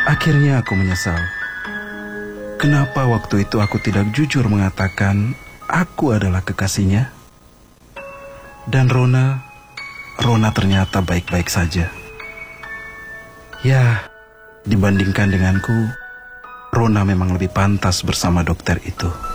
Akhirnya aku menyesal. Kenapa waktu itu aku tidak jujur mengatakan aku adalah kekasihnya? Dan Rona ternyata baik-baik saja. Ya, dibandingkan denganku, Rona memang lebih pantas bersama dokter itu.